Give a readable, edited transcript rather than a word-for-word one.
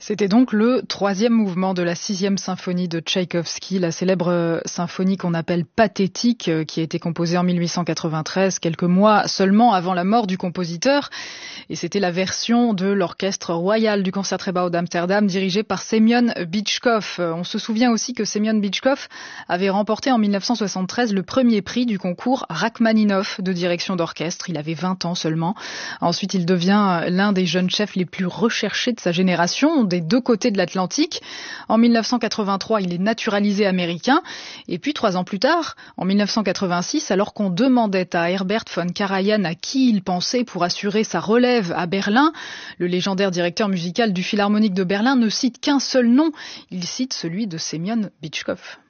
C'était donc le troisième mouvement de la sixième symphonie de Tchaïkovski, la célèbre symphonie qu'on appelle pathétique, qui a été composée en 1893, quelques mois seulement avant la mort du compositeur. Et c'était la version de l'orchestre royal du Concertgebouw d'Amsterdam, dirigé par Semyon Bitchkov. On se souvient aussi que Semyon Bitchkov avait remporté en 1973 le premier prix du concours Rachmaninov de direction d'orchestre. Il avait 20 ans seulement. Ensuite, il devient l'un des jeunes chefs les plus recherchés de sa génération, des deux côtés de l'Atlantique. En 1983, il est naturalisé américain. Et puis, 3 ans plus tard, en 1986, alors qu'on demandait à Herbert von Karajan à qui il pensait pour assurer sa relève à Berlin, le légendaire directeur musical du Philharmonique de Berlin ne cite qu'un seul nom. Il cite celui de Semyon Bitchkov.